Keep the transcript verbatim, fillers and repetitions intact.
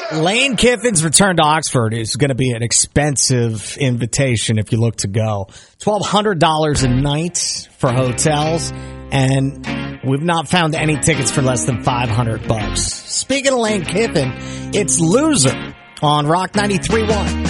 Lane Kiffin's return to Oxford is going to be an expensive invitation if you look to go. twelve hundred dollars a night for hotels, and we've not found any tickets for less than five hundred bucks. Speaking of Lane Kiffin, it's Loser on Rock ninety-three point one.